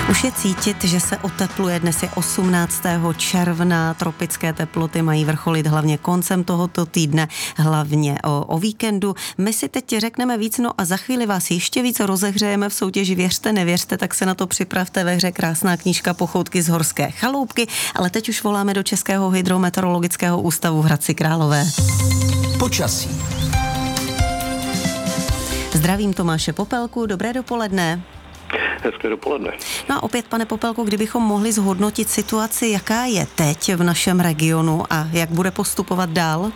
Už je cítit, že se otepluje. Dnes je 18. června, tropické teploty mají vrcholit hlavně koncem tohoto týdne, hlavně o víkendu. My si teď řekneme víc, no a za chvíli vás ještě víc rozehřejeme v soutěži Věřte, nevěřte, tak se na to připravte. Ve hře krásná knížka Pochoutky z horské chaloupky, ale teď už voláme do Českého hydrometeorologického ústavu v Hradci Králové. Počasí. Zdravím Tomáše Popelku, dobré dopoledne. Hezké dopoledne. No a opět, pane Popelku, kdybychom mohli zhodnotit situaci, jaká je teď v našem regionu a jak bude postupovat dál?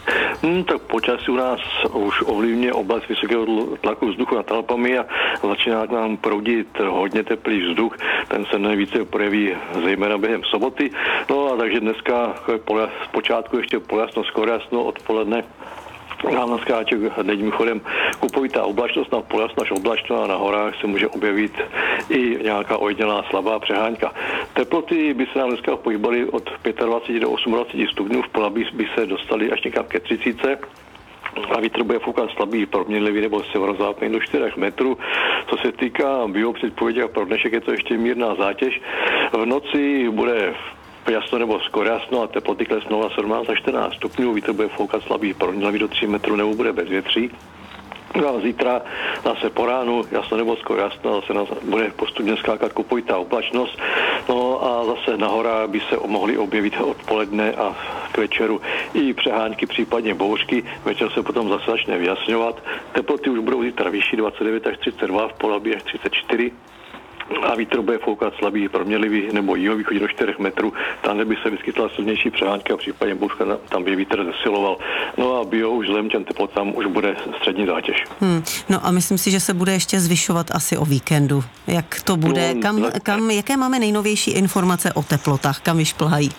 Tak počasí u nás už ovlivňuje oblast vysokého tlaku vzduchu nad Alpami a začíná k nám proudit hodně teplý vzduch. Ten se nejvíce projeví zejména během soboty. No a takže dneska zpočátku ještě polojasno, skoro jasno, odpoledne nám naskáče denním chodem kupovitá oblačnost, na polojasno až oblačno a na horách se může objevit i nějaká ojedinělá slabá přehánka. Teploty by se nám dneska pohybaly od 25 do 28 stupňů, v Polabí by se dostaly až někam ke 30. A vítr bude foukat slabý, proměnlivý nebo severozápadní do 4 metrů. Co se týká biopředpovědi a pro dnešek je to ještě mírná zátěž. V noci bude jasno nebo skoro jasno a teploty klesnou na 17 až 14 stupňů, vítr bude foukat slabý, proměnlivý do 3 metrů nebo bude bez větří. No a zítra zase po ránu, jasno nebo skoro jasno, zase nás bude postupně skákat kupovitá oblačnost. No a zase na horách by se mohly objevit odpoledne a k večeru i přehánky, případně bouřky. Večer se potom zase začne vyjasňovat. Teploty už budou zítra vyšší, 29 až 32, v Polabí až 34. A vítr bude foukat slabý, proměnlivý nebo jihovýchodí do 4 metrů. Tam by se vyskytla silnější přehánka a případně bouřka, tam by vítr zesiloval. No a bio už vzhledem těm teplotám už bude střední zátěž. No a myslím si, že se bude ještě zvyšovat asi o víkendu. Jak to bude? Jaké máme nejnovější informace o teplotách? Kam vyšplhají?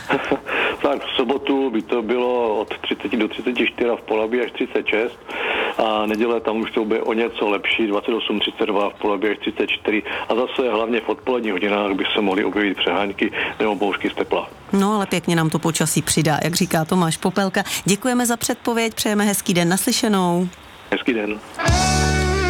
Tak v sobotu by to bylo od 30 do 34 v Polabí až 36 a neděle tam už to bude o něco lepší, 28, 32 v Polabí až 34 a zase hlavně v odpoledních hodinách by se mohly objevit přehánky nebo bouřky z tepla. No ale pěkně nám to počasí přidá, jak říká Tomáš Popelka. Děkujeme za předpověď, přejeme hezký den, naslyšenou. Hezký den.